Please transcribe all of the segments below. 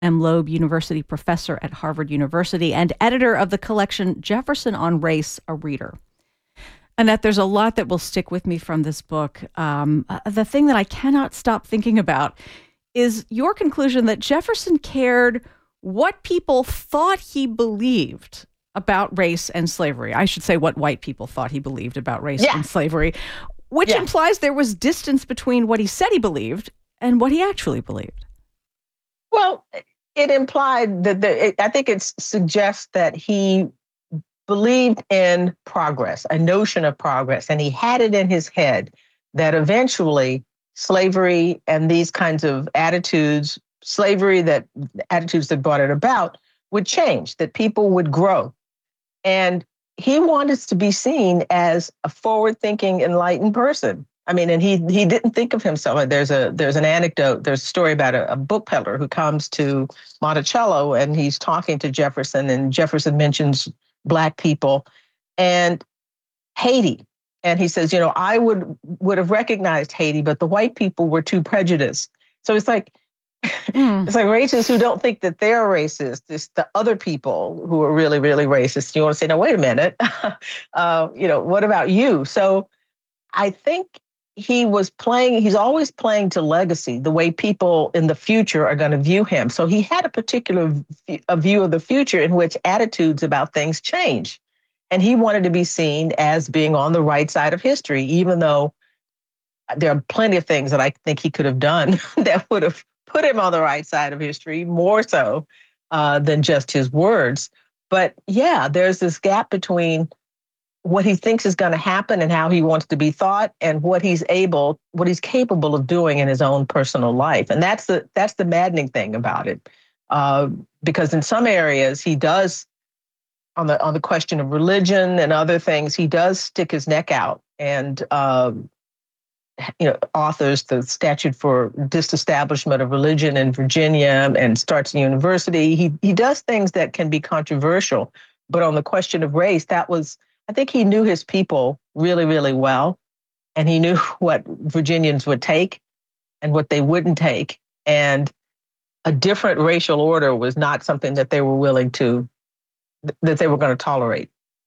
M. Loeb University professor at Harvard University and editor of the collection Jefferson on Race, a Reader. Annette, there's a lot that will stick with me from this book. The thing that I cannot stop thinking about is your conclusion that Jefferson cared what people thought he believed about race and slavery. I should say what white people thought he believed about race Yeah, and slavery, which yeah. implies there was distance between what he said he believed and what he actually believed. Well, it implied that I think it suggests that he believed in progress, a notion of progress, and he had it in his head that eventually slavery and these kinds of attitudes, attitudes that brought it about, would change, that people would grow. And he wanted to be seen as a forward-thinking, enlightened person. I mean, and he didn't think of himself. There's an anecdote. There's a story about a book peddler who comes to Monticello and he's talking to Jefferson, and Jefferson mentions Black people and Haiti, and he says, I would have recognized Haiti, but the white people were too prejudiced. So it's like Mm. it's like racists who don't think that they're racist. It's the other people who are really, really racist. You want to say, no, wait a minute. What about you? So I think he's always playing to legacy, the way people in the future are going to view him. So he had a particular a view of the future in which attitudes about things change. And he wanted to be seen as being on the right side of history, even though there are plenty of things that I think he could have done that would have put him on the right side of history, more so than just his words. But yeah, there's this gap between what he thinks is going to happen and how he wants to be thought, and what he's capable of doing in his own personal life. And that's the maddening thing about it, because in some areas he does, on the question of religion and other things, he does stick his neck out and authors the statute for disestablishment of religion in Virginia and starts a university. He does things that can be controversial, but on the question of race, I think he knew his people really, really well, and he knew what Virginians would take and what they wouldn't take, and a different racial order was not something that they were that they were going to tolerate.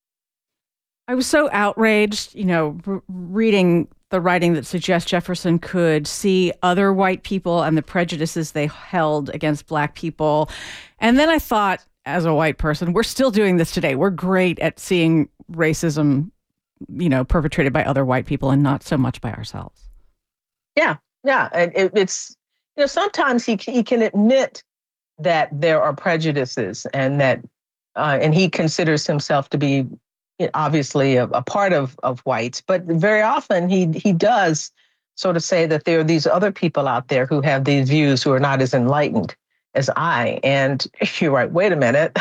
I was so outraged, reading the writing that suggests Jefferson could see other white people and the prejudices they held against Black people. And then I thought, as a white person, we're still doing this today. We're great at seeing racism, perpetrated by other white people and not so much by ourselves. Yeah, yeah. And it's, sometimes he can admit that there are prejudices and that, and he considers himself to be obviously a part of whites, but very often he does sort of say that there are these other people out there who have these views who are not as enlightened as I. And you're right, wait a minute,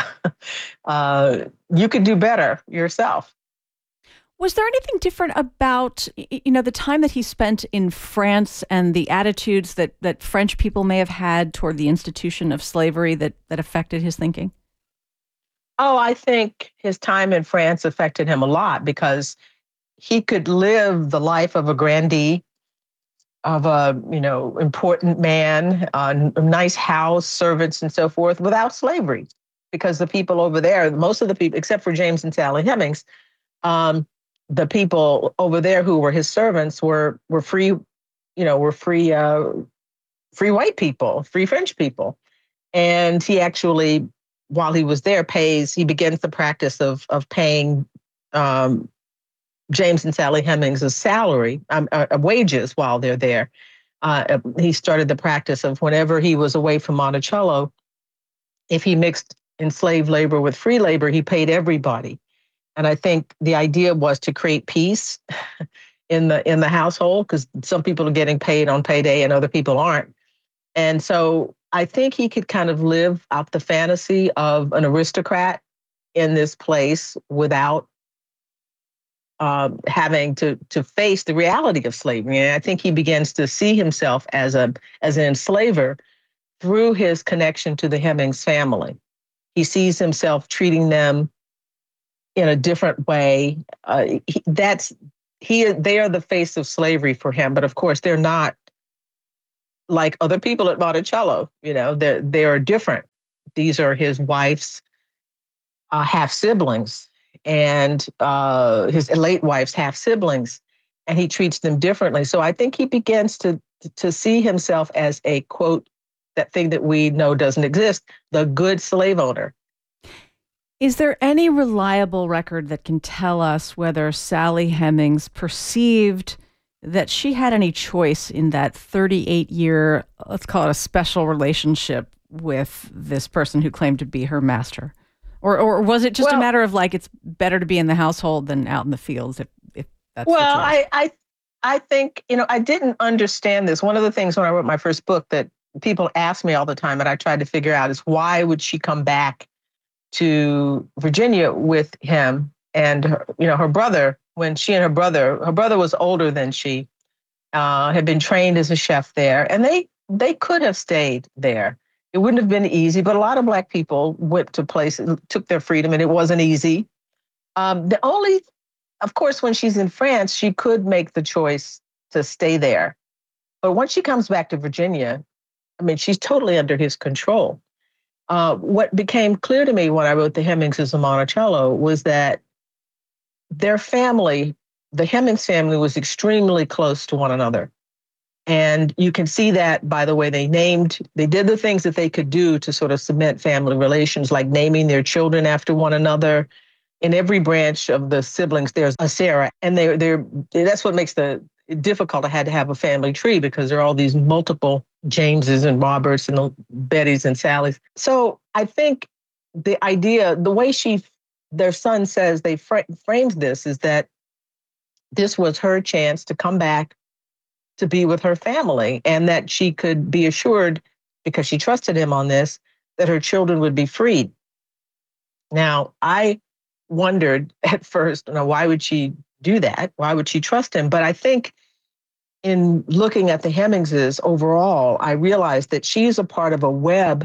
you could do better yourself. Was there anything different about, the time that he spent in France and the attitudes that French people may have had toward the institution of slavery that affected his thinking? Oh, I think his time in France affected him a lot because he could live the life of a grandee, of a important man, a nice house, servants, and so forth, without slavery, because the people over there, most of the people, except for James and Sally Hemings, the people over there who were his servants were free, were free white people, free French people, and he actually, while he was there, he begins the practice of paying James and Sally Hemings' salary, wages while they're there. He started the practice of whenever he was away from Monticello, if he mixed enslaved labor with free labor, he paid everybody. And I think the idea was to create peace in the household, because some people are getting paid on payday and other people aren't. And so I think he could kind of live out the fantasy of an aristocrat in this place without having to face the reality of slavery. And I think he begins to see himself as an enslaver through his connection to the Hemings family. He sees himself treating them in a different way. They are the face of slavery for him, but of course they're not like other people at Monticello. They are different. These are his wife's half siblings and his late wife's half siblings, and he treats them differently. So I think he begins to see himself as a quote, that thing that we know doesn't exist, the good slave owner. Is there any reliable record that can tell us whether Sally Hemings perceived that she had any choice in that 38-year, let's call it a special relationship with this person who claimed to be her master? Or was it just a Well, matter of like, it's better to be in the household than out in the fields if that's the well, choice? I think, I didn't understand this. One of the things when I wrote my first book that people ask me all the time, and I tried to figure out, is why would she come back to Virginia with him and her brother, when her brother was older than she, had been trained as a chef there, and they could have stayed there. It wouldn't have been easy, but a lot of Black people went to places, took their freedom, and it wasn't easy. The only, of course, when she's in France, she could make the choice to stay there. But once she comes back to Virginia, I mean, she's totally under his control. What became clear to me when I wrote The Hemingses of Monticello was that their family, the Hemings family, was extremely close to one another. And you can see that by the way they did the things that they could do to sort of cement family relations, like naming their children after one another. In every branch of the siblings, there's a Sarah, and that's what makes the difficult. I had to have a family tree because there are all these multiple Jameses and Roberts and Bettys and Sallys. So I think the idea, the way their son says they framed this, is that this was her chance to come back to be with her family, and that she could be assured, because she trusted him on this, that her children would be freed. Now, I wondered at first, why would she do that? Why would she trust him? But I think in looking at the Hemingses overall, I realized that she's a part of a web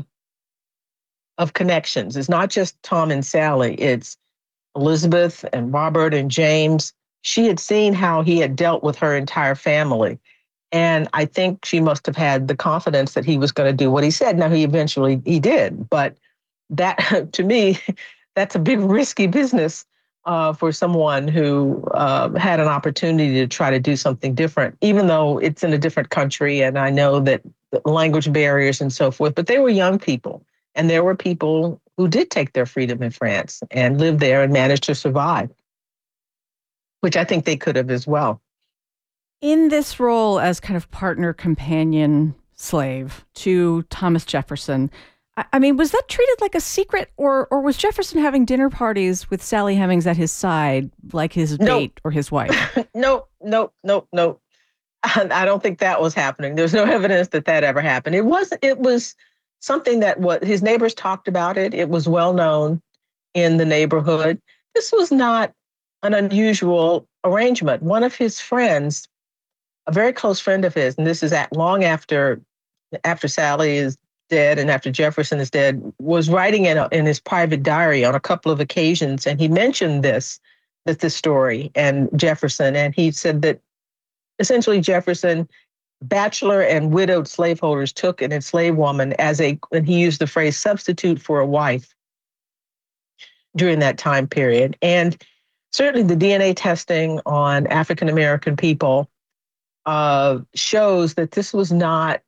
of connections. It's not just Tom and Sally, it's Elizabeth and Robert and James. She had seen how he had dealt with her entire family. And I think she must have had the confidence that he was going to do what he said. Now, he did. But that, to me, that's a big risky business for someone who had an opportunity to try to do something different, even though it's in a different country. And I know that the language barriers and so forth, but they were young people. And there were people who did take their freedom in France and lived there and managed to survive, which I think they could have as well. In this role as kind of partner, companion, slave to Thomas Jefferson, I mean, was that treated like a secret, or was Jefferson having dinner parties with Sally Hemings at his side, like his date or his wife? No, no, no, no. I don't think that was happening. There's no evidence that that ever happened. It was something that what his neighbors talked about it. It was well known in the neighborhood. This was not an unusual arrangement. One of his friends, a very close friend of his, and this is long after Sally is dead and after Jefferson is dead, was writing in his private diary on a couple of occasions, and he mentioned this story and Jefferson, and he said that essentially Jefferson, bachelor and widowed slaveholders, took an enslaved woman as and he used the phrase, substitute for a wife during that time period. And certainly the DNA testing on African American people shows that this was not,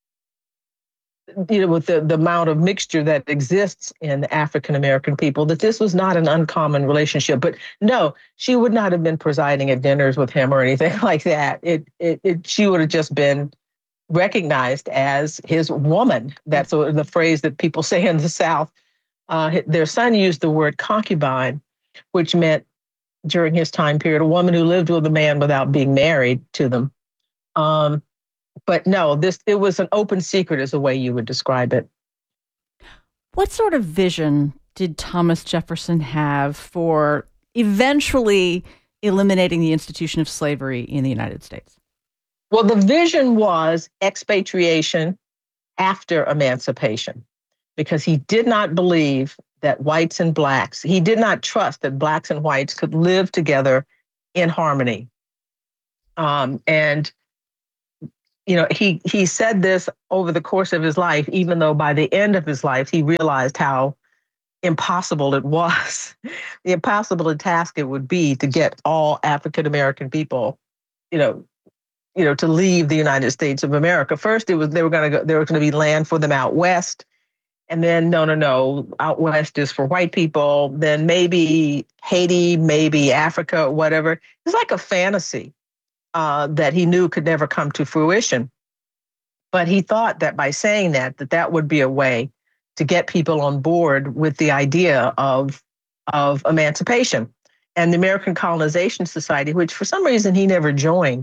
with the amount of mixture that exists in African American people, that this was not an uncommon relationship. But no, she would not have been presiding at dinners with him or anything like that. She would have just been recognized as his woman. That's the phrase that people say in the South. Their son used the word concubine, which meant during his time period, a woman who lived with a man without being married to them. But no, it was an open secret, is the way you would describe it. What sort of vision did Thomas Jefferson have for eventually eliminating the institution of slavery in the United States? Well, the vision was expatriation after emancipation, because he did not believe that whites and blacks, he did not trust that blacks and whites could live together in harmony. And he said this over the course of his life, even though by the end of his life, he realized how impossible it was, the impossible task it would be to get all African American people, you know, to leave the United States of America. First, it was they were going to go, there was going to be land for them out west, and then no, no, no, out west is for white people. Then maybe Haiti, maybe Africa, whatever. It's like a fantasy that he knew could never come to fruition. But he thought that by saying that would be a way to get people on board with the idea of emancipation. And the American Colonization Society, which for some reason he never joined.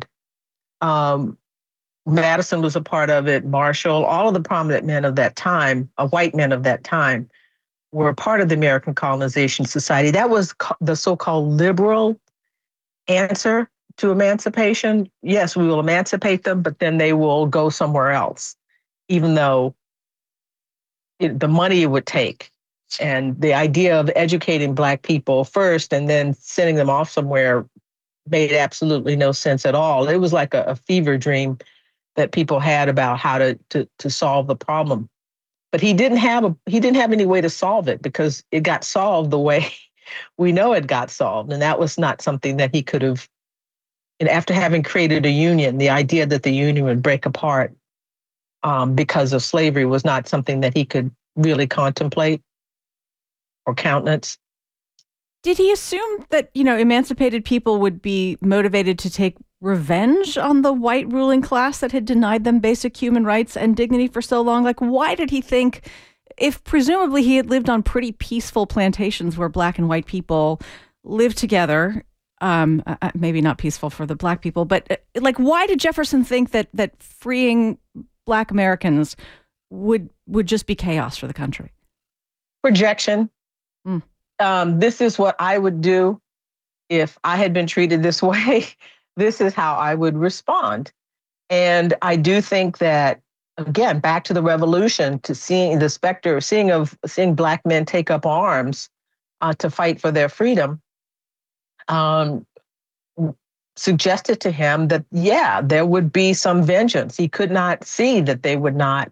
Madison was a part of it, Marshall, all of the prominent men of that time, white men of that time, were a part of the American Colonization Society. That was the so-called liberal answer to emancipation. Yes, we will emancipate them, but then they will go somewhere else, even though the money it would take and the idea of educating Black people first and then sending them off somewhere made absolutely no sense at all. It was like a fever dream that people had about how to solve the problem. But he didn't have any way to solve it because it got solved the way we know it got solved. And that was not something that he could have, and after having created a union, the idea that the union would break apart because of slavery was not something that he could really contemplate or countenance. Did he assume that, emancipated people would be motivated to take revenge on the white ruling class that had denied them basic human rights and dignity for so long? Like, why did he think, if presumably he had lived on pretty peaceful plantations where Black and white people lived together, maybe not peaceful for the Black people, but why did Jefferson think that freeing Black Americans would just be chaos for the country? Projection. This is what I would do if I had been treated this way. This is how I would respond. And I do think that, again, back to the revolution, to seeing the specter, seeing Black men take up arms to fight for their freedom, suggested to him that, yeah, there would be some vengeance. He could not see that they would not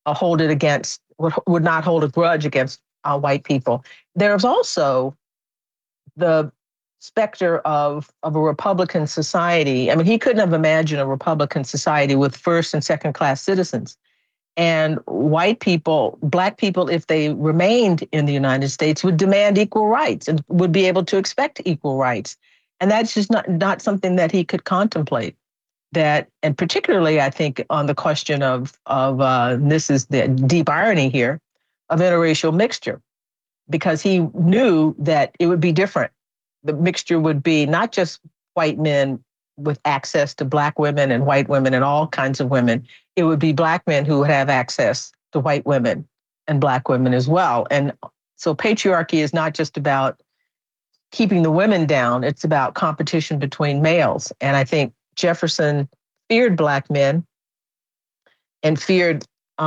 would not hold a grudge against white people. There's also the specter of a Republican society. I mean, he couldn't have imagined a Republican society with first and second class citizens. And white people, Black people, if they remained in the United States, would demand equal rights and would be able to expect equal rights. And that's just not something that he could contemplate. And particularly, I think, on the question of this is the deep irony here, of interracial mixture, because he knew that it would be different. The mixture would be not just white men with access to Black women and white women and all kinds of women. It would be Black men who would have access to white women and Black women as well. And so patriarchy is not just about keeping the women down, it's about competition between males. And I think Jefferson feared Black men and feared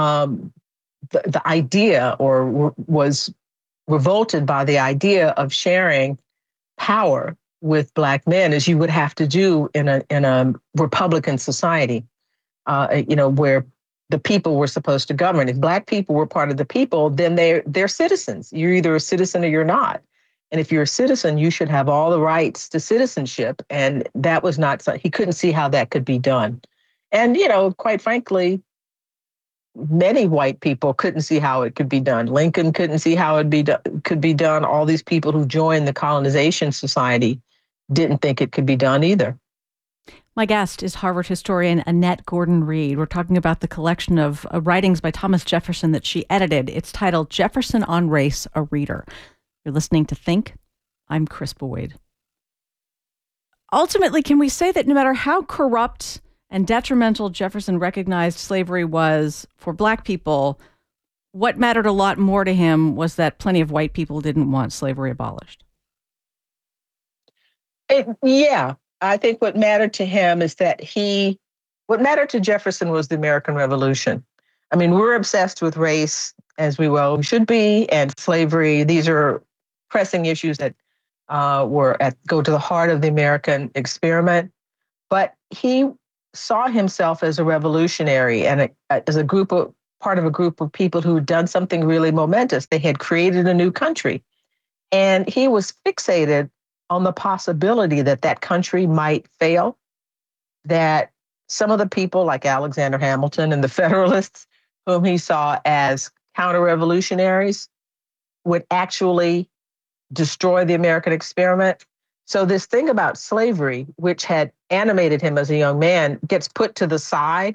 the idea, or was revolted by the idea of sharing power with Black men, as you would have to do in a Republican society, where the people were supposed to govern. If Black people were part of the people, then they're citizens. You're either a citizen or you're not. And if you're a citizen, you should have all the rights to citizenship. And that was not, he couldn't see how that could be done. And, quite frankly, many white people couldn't see how it could be done. Lincoln couldn't see how it could be done. All these people who joined the Colonization Society didn't think it could be done either. My guest is Harvard historian Annette Gordon-Reed. We're talking about the collection of writings by Thomas Jefferson that she edited. It's titled Jefferson on Race, a Reader. You're listening to Think. I'm Kris Boyd. Ultimately, can we say that no matter how corrupt and detrimental Jefferson recognized slavery was for Black people, what mattered a lot more to him was that plenty of white people didn't want slavery abolished? Yeah, I think what mattered to him is that what mattered to Jefferson was the American Revolution. I mean, we're obsessed with race, as we well should be, and slavery. These are pressing issues that go to the heart of the American experiment. But he saw himself as a revolutionary and as a part of a group of people who had done something really momentous. They had created a new country. And he was fixated on the possibility that that country might fail, that some of the people like Alexander Hamilton and the Federalists, whom he saw as counter-revolutionaries, would actually destroy the American experiment. So this thing about slavery, which had animated him as a young man, gets put to the side.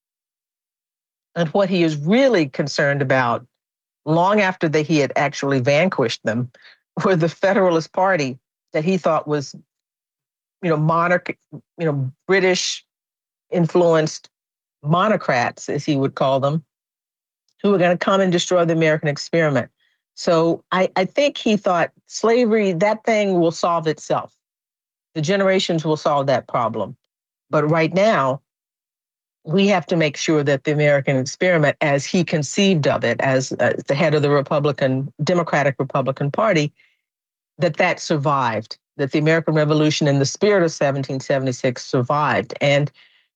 And what he is really concerned about, long after he had actually vanquished them, were the Federalist Party that he thought was, monarch, British influenced monocrats, as he would call them, who were going to come and destroy the American experiment. So I think he thought slavery, that thing will solve itself. The generations will solve that problem. But right now, we have to make sure that the American experiment, as he conceived of it, as the head of the Democratic Republican Party, that survived, that the American Revolution in the spirit of 1776 survived. And,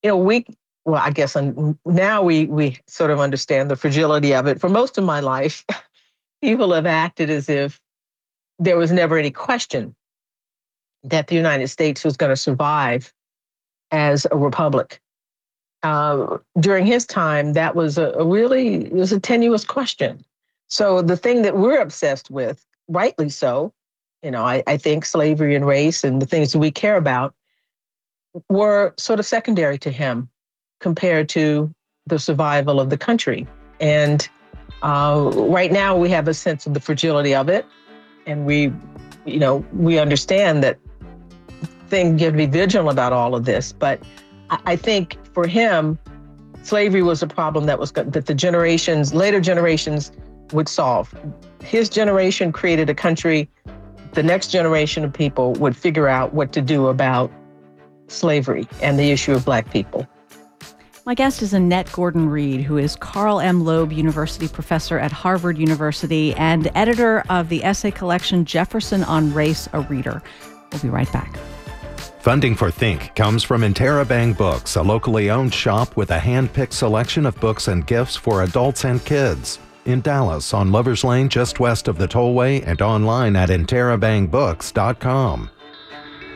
I guess now we sort of understand the fragility of it. For most of my life, people have acted as if there was never any question that the United States was going to survive as a republic. During his time, that was it was a tenuous question. So the thing that we're obsessed with, rightly so, I think slavery and race and the things that we care about were sort of secondary to him compared to the survival of the country. And right now we have a sense of the fragility of it. And we understand that things have to be vigilant about all of this. But I think for him, slavery was a problem that the later generations would solve. His generation created a country. The next generation of people would figure out what to do about slavery and the issue of Black people. My guest is Annette Gordon-Reed, who is Carl M. Loeb University professor at Harvard University and editor of the essay collection Jefferson on Race, a Reader. We'll be right back. Funding for Think comes from Interabang Books, a locally owned shop with a hand-picked selection of books and gifts for adults and kids. In Dallas, on Lovers Lane, just west of the Tollway, and online at interabangbooks.com.